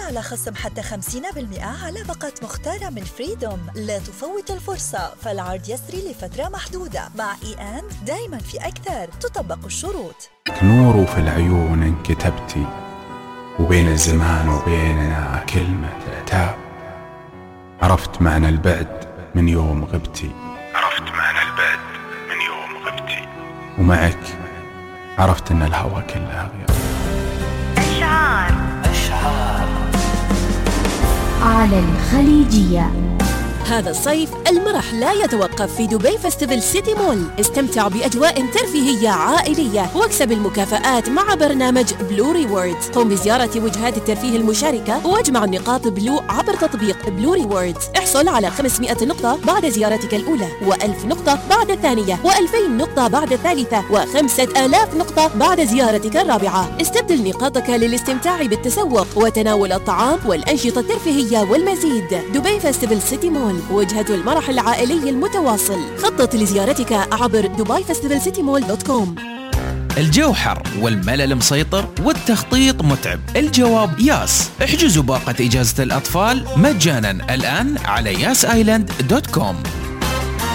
على خصم حتى 50% على باقة مختارة من فريدوم. لا تفوت الفرصة، فالعرض يسري لفترة محدودة. مع E&, دايما في أكثر، تطبق الشروط. نور في العيون انكتبتي، وبين الزمان وبيننا كلمة عتاب. عرفت معنى البعد من يوم غبتي، ومعك عرفت ان الهوى كلها غياب. أشعار على الخليجية. هذا الصيف المرح لا يتوقف في دبي فيستيفال سيتي مول. استمتع بأجواء ترفيهية عائلية واكسب المكافآت مع برنامج بلو ريوردز. قم بزيارة وجهات الترفيه المشاركة واجمع النقاط بلو عبر تطبيق بلو ريوردز. احصل على 500 نقطة بعد زيارتك الأولى، و1000 نقطة بعد الثانية، و2000 نقطة بعد الثالثة، و5000 نقطة بعد زيارتك الرابعة. استبدل نقاطك للاستمتاع بالتسوق وتناول الطعام والأنشطة الترفيهية والمزيد. دبي فيستيفال سيتي مول، وجهة المرح العائلي المتواصل. خطط لزيارتك عبر dubaifestivalcitymall.com. الجو حر والملل مسيطر والتخطيط متعب. الجواب ياس. احجزوا باقة إجازة الأطفال مجانا الآن على yasisland.com.